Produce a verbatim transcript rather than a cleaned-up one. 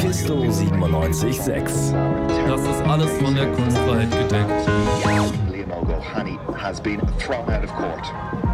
Mephisto siebenundneunzig Komma sechs. Das ist alles von der Kunstfreiheit gedeckt. Liam O'Gohani has been thrown out of court.